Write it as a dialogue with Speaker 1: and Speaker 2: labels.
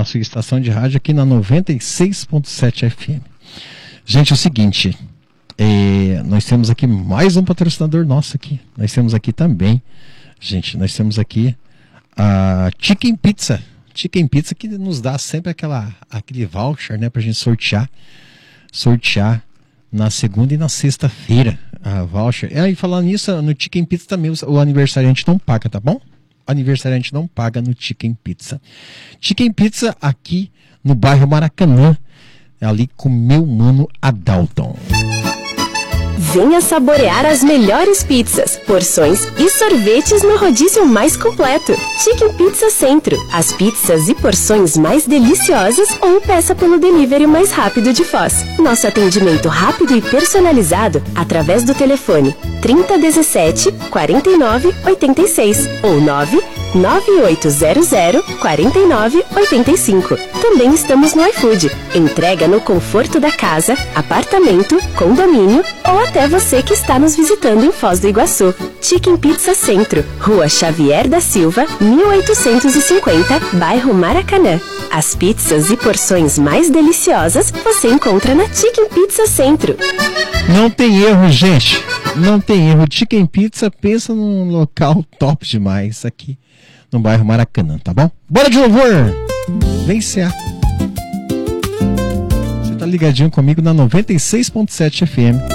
Speaker 1: a sua estação de rádio aqui na 96.7 FM. Gente, é o seguinte, nós temos aqui mais um patrocinador nosso aqui. Nós temos aqui também, gente, nós temos aqui a Chicken Pizza. Chicken Pizza que nos dá sempre aquele voucher, né, pra gente sortear na segunda e na sexta-feira a voucher. E falando nisso, no Chicken Pizza também o aniversariante não paga, tá bom? O aniversariante não paga no Chicken Pizza. Chicken Pizza aqui no bairro Maracanã, ali com meu mano Adalton.
Speaker 2: Venha saborear as melhores pizzas, porções e sorvetes no rodízio mais completo. Chicken Pizza Centro. As pizzas e porções mais deliciosas ou peça pelo delivery mais rápido de Foz. Nosso atendimento rápido e personalizado através do telefone 3017 4986 ou 99800 4985. Também estamos no iFood. Entrega no conforto da casa, apartamento, condomínio ou até você que está nos visitando em Foz do Iguaçu. Chicken Pizza Centro, Rua Xavier da Silva, 1850, bairro Maracanã. As pizzas e porções mais deliciosas você encontra na Chicken Pizza Centro.
Speaker 1: Não tem erro, gente. Não tem erro. Chicken Pizza, pensa num local top demais aqui no bairro Maracanã, tá bom? Bora de louvor! Vem ser. Você tá ligadinho comigo na 96.7 FM.